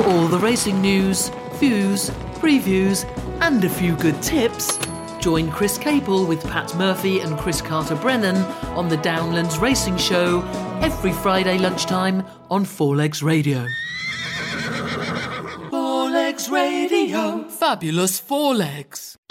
all the racing news, views, previews and a few good tips, join Chris Capel with Pat Murphy and Chris Carter-Brennan on the Downlands Racing Show every Friday lunchtime on Four Legs Radio. Four Legs Radio. Fabulous Four Legs.